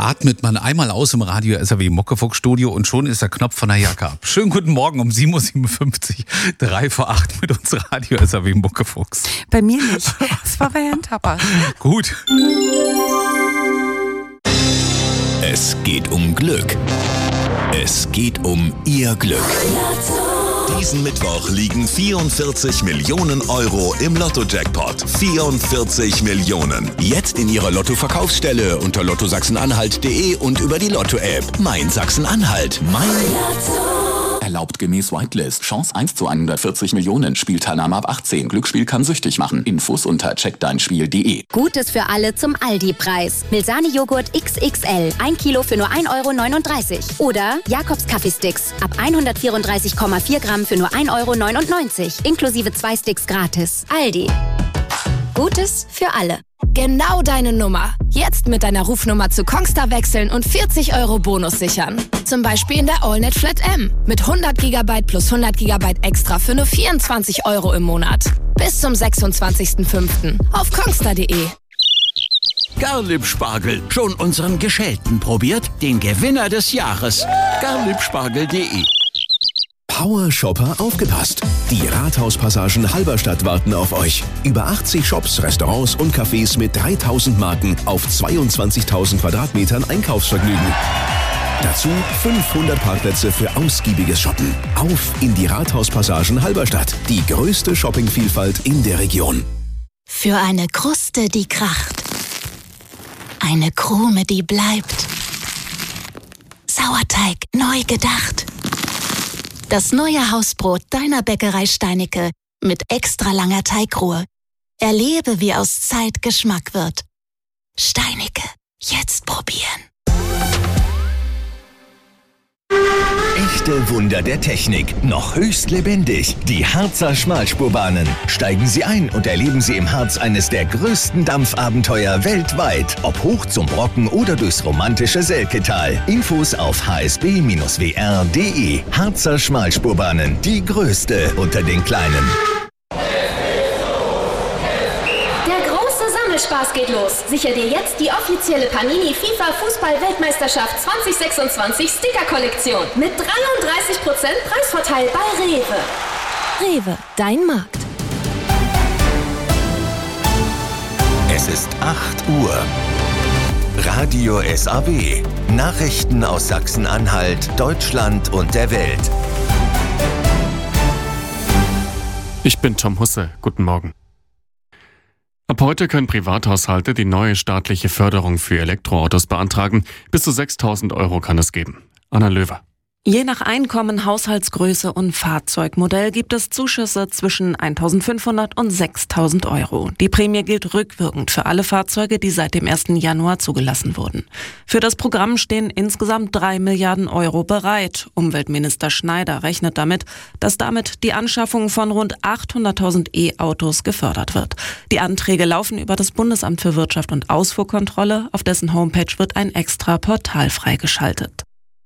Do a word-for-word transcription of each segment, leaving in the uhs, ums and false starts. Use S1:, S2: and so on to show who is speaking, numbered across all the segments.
S1: atmet man einmal aus im Radio S R W Muckefuchs Studio und schon ist der Knopf von der Jacke ab. Schönen guten Morgen um sieben Uhr siebenundfünfzig, drei vor acht mit uns Radio S R W Muckefuchs.
S2: Bei mir nicht. Das war bei Herrn Tapper.
S1: Gut.
S3: Es geht um Glück. Es geht um Ihr Glück. Diesen Mittwoch liegen vierundvierzig Millionen Euro im Lotto-Jackpot. vierundvierzig Millionen. Jetzt in Ihrer Lotto-Verkaufsstelle unter lotto sachsen-anhalt punkt de und über die Lotto-App. Mein Sachsen-Anhalt. Mein Lotto.
S4: Erlaubt gemäß Whitelist. Chance eins zu hundertvierzig Millionen. Spielteilnahme ab achtzehn. Glücksspiel kann süchtig machen. Infos unter check dein spiel punkt de.
S5: Gutes für alle zum Aldi-Preis. Milsani-Joghurt X X L. ein Kilo für nur ein Euro neununddreißig. Oder Jakobs Kaffeesticks. Ab hundertvierunddreißig Komma vier Gramm für nur ein Euro neunundneunzig. Inklusive zwei Sticks gratis. Aldi. Gutes für alle.
S6: Genau deine Nummer. Jetzt mit deiner Rufnummer zu Kongstar wechseln und vierzig Euro Bonus sichern. Zum Beispiel in der AllNet Flat M. Mit hundert Gigabyte plus hundert Gigabyte extra für nur vierundzwanzig Euro im Monat. Bis zum sechsundzwanzigsten fünften auf kongstar punkt de.
S7: Garlib-Spargel. Schon unseren Geschälten probiert? Den Gewinner des Jahres. garlibspargel punkt de.
S3: Power Shopper aufgepasst! Die Rathauspassagen Halberstadt warten auf euch. Über achtzig Shops, Restaurants und Cafés mit dreitausend Marken auf zweiundzwanzigtausend Quadratmetern Einkaufsvergnügen. Dazu fünfhundert Parkplätze für ausgiebiges Shoppen. Auf in die Rathauspassagen Halberstadt. Die größte Shoppingvielfalt in der Region.
S8: Für eine Kruste, die kracht. Eine Krume, die bleibt. Sauerteig neu gedacht. Das neue Hausbrot deiner Bäckerei Steinecke mit extra langer Teigruhe. Erlebe, wie aus Zeit Geschmack wird. Steinecke, jetzt probieren.
S3: Echte Wunder der Technik, noch höchst lebendig. Die Harzer Schmalspurbahnen. Steigen Sie ein und erleben Sie im Harz eines der größten Dampfabenteuer weltweit. Ob hoch zum Brocken oder durchs romantische Selketal. Infos auf h s b Bindestrich w r punkt de. Harzer Schmalspurbahnen, die größte unter den kleinen.
S9: Spaß geht los. Sicher dir jetzt die offizielle Panini FIFA Fußball-Weltmeisterschaft zwanzig sechsundzwanzig Sticker-Kollektion mit dreiunddreißig Prozent Preisvorteil bei Rewe.
S6: Rewe, dein Markt.
S3: Es ist acht Uhr. Radio S A W. Nachrichten aus Sachsen-Anhalt, Deutschland und der Welt.
S10: Ich bin Tom Husse. Guten Morgen. Ab heute können Privathaushalte die neue staatliche Förderung für Elektroautos beantragen. Bis zu sechstausend Euro kann es geben. Anna Löwer.
S2: Je nach Einkommen, Haushaltsgröße und Fahrzeugmodell gibt es Zuschüsse zwischen eintausendfünfhundert und sechstausend Euro. Die Prämie gilt rückwirkend für alle Fahrzeuge, die seit dem ersten Januar zugelassen wurden. Für das Programm stehen insgesamt drei Milliarden Euro bereit. Umweltminister Schneider rechnet damit, dass damit die Anschaffung von rund achthunderttausend E-Autos gefördert wird. Die Anträge laufen über das Bundesamt für Wirtschaft und Ausfuhrkontrolle. Auf dessen Homepage wird ein extra Portal freigeschaltet.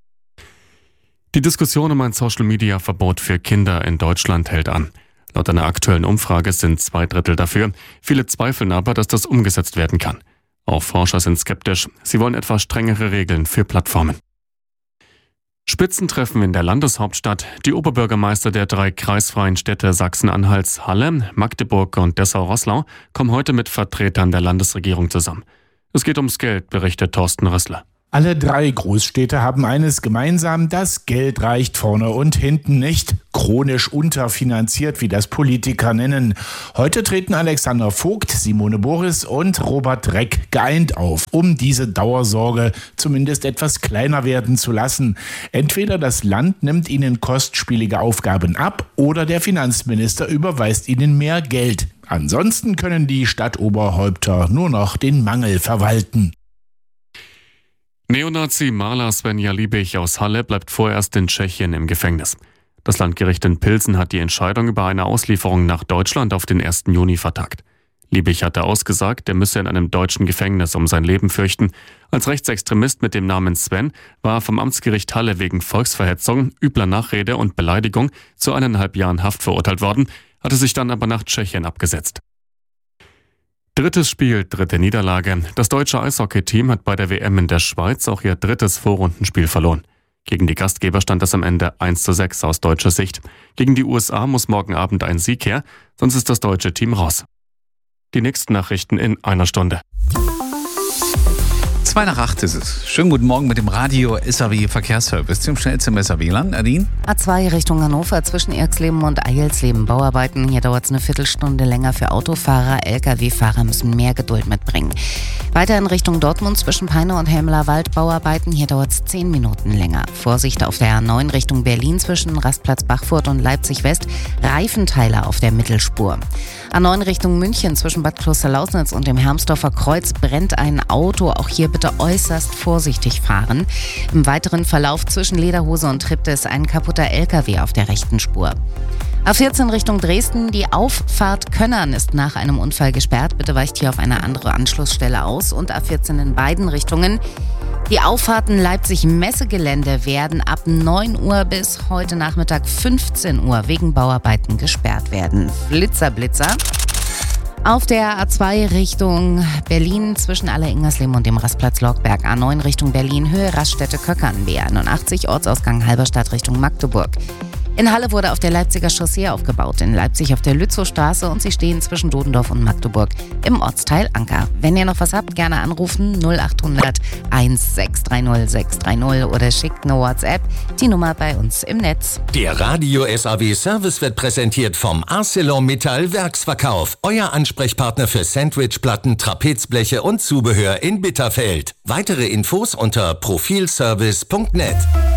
S10: Die Diskussion um ein Social-Media-Verbot für Kinder in Deutschland hält an. Laut einer aktuellen Umfrage sind zwei Drittel dafür. Viele zweifeln aber, dass das umgesetzt werden kann. Auch Forscher sind skeptisch. Sie wollen etwas strengere Regeln für Plattformen. Spitzentreffen in der Landeshauptstadt. Die Oberbürgermeister der drei kreisfreien Städte Sachsen-Anhalts, Halle, Magdeburg und Dessau-Roßlau kommen heute mit Vertretern der Landesregierung zusammen. Es geht ums Geld, berichtet Thorsten Rissler.
S11: Alle drei Großstädte haben eines gemeinsam: das Geld reicht vorne und hinten nicht. Chronisch unterfinanziert, wie das Politiker nennen. Heute treten Alexander Vogt, Simone Boris und Robert Reck geeint auf, um diese Dauersorge zumindest etwas kleiner werden zu lassen. Entweder das Land nimmt ihnen kostspielige Aufgaben ab oder der Finanzminister überweist ihnen mehr Geld. Ansonsten können die Stadtoberhäupter nur noch den Mangel verwalten.
S10: Neonazi-Maler Svenja Liebig aus Halle bleibt vorerst in Tschechien im Gefängnis. Das Landgericht in Pilsen hat die Entscheidung über eine Auslieferung nach Deutschland auf den ersten Juni vertagt. Liebig hatte ausgesagt, er müsse in einem deutschen Gefängnis um sein Leben fürchten. Als Rechtsextremist mit dem Namen Sven war er vom Amtsgericht Halle wegen Volksverhetzung, übler Nachrede und Beleidigung zu eineinhalb Jahren Haft verurteilt worden, hatte sich dann aber nach Tschechien abgesetzt. Drittes Spiel, dritte Niederlage. Das deutsche Eishockey-Team hat bei der W M in der Schweiz auch ihr drittes Vorrundenspiel verloren. Gegen die Gastgeber stand es am Ende eins zu sechs aus deutscher Sicht. Gegen die U S A muss morgen Abend ein Sieg her, sonst ist das deutsche Team raus. Die nächsten Nachrichten in einer Stunde.
S1: Zwei nach acht ist es. Schönen guten Morgen mit dem Radio S A W Verkehrsservice zum schnellsten S A W-Land. Nadine?
S12: A zwei Richtung Hannover zwischen Irxleben und Eilsleben. Bauarbeiten. Hier dauert es eine Viertelstunde länger für Autofahrer. L K W-Fahrer müssen mehr Geduld mitbringen. Weiter in Richtung Dortmund zwischen Peine und Helmler-Wald. Bauarbeiten. Hier dauert es zehn Minuten länger. Vorsicht auf der A neun Richtung Berlin zwischen Rastplatz Bachfurt und Leipzig-West. Reifenteile auf der Mittelspur. A neun Richtung München zwischen Bad Klosterlausnitz und dem Hermsdorfer Kreuz brennt ein Auto. Auch hier bitte äußerst vorsichtig fahren. Im weiteren Verlauf zwischen Lederhose und Tripte ist ein kaputter L K W auf der rechten Spur. A vierzehn Richtung Dresden. Die Auffahrt Könnern ist nach einem Unfall gesperrt. Bitte weicht hier auf eine andere Anschlussstelle aus. Und A vierzehn in beiden Richtungen. Die Auffahrten Leipzig-Messegelände werden ab neun Uhr bis heute Nachmittag fünfzehn Uhr wegen Bauarbeiten gesperrt werden. Flitzer, Blitzer. Auf der A zwei Richtung Berlin zwischen Aller-Ingersleben und dem Rastplatz Lockberg. A neun Richtung Berlin, Höhe Raststätte Köckern. B einundachtzig, Ortsausgang Halberstadt Richtung Magdeburg. In Halle wurde auf der Leipziger Chaussee aufgebaut, in Leipzig auf der Lützowstraße und sie stehen zwischen Dodendorf und Magdeburg im Ortsteil Anker. Wenn ihr noch was habt, gerne anrufen null acht hundert sechshundertsechzig null sechs drei null oder schickt eine WhatsApp, die Nummer bei uns im Netz.
S13: Der Radio S A W Service wird präsentiert vom ArcelorMittal Werksverkauf. Euer Ansprechpartner für Sandwichplatten, Trapezbleche und Zubehör in Bitterfeld. Weitere Infos unter profilservice punkt net.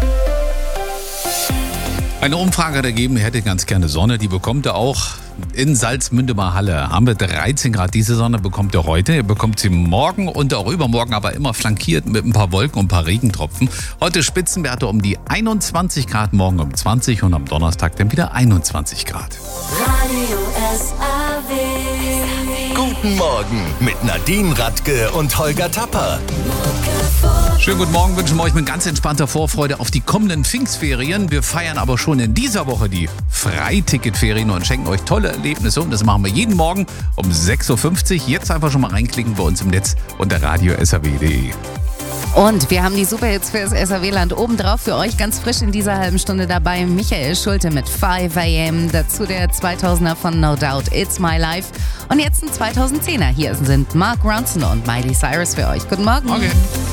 S1: Eine Umfrage hat ergeben, ihr hättet ganz gerne Sonne. Die bekommt ihr auch in Salzmündemer Halle. Haben wir dreizehn Grad. Diese Sonne bekommt ihr heute. Ihr bekommt sie morgen und auch übermorgen, aber immer flankiert mit ein paar Wolken und ein paar Regentropfen. Heute Spitzenwerte um die einundzwanzig Grad, morgen um zwanzig und am Donnerstag dann wieder einundzwanzig Grad.
S14: Radio S A W.
S13: Guten Morgen mit Nadine Radke und Holger Tapper.
S1: Schönen guten Morgen, wünschen wir euch mit ganz entspannter Vorfreude auf die kommenden Pfingstferien. Wir feiern aber schon in dieser Woche die Freiticketferien und schenken euch tolle Erlebnisse. Und das machen wir jeden Morgen um sechs Uhr fünfzig. Jetzt einfach schon mal reinklicken bei uns im Netz unter radio s a w punkt d e.
S12: Und wir haben die Superhits für das S A W-Land obendrauf für euch ganz frisch in dieser halben Stunde dabei. Michael Schulte mit five a m, dazu der zweitausender von No Doubt, It's My Life. Und jetzt ein zweitausendzehner. Hier sind Mark Ronson und Miley Cyrus für euch. Guten Morgen.
S1: Okay.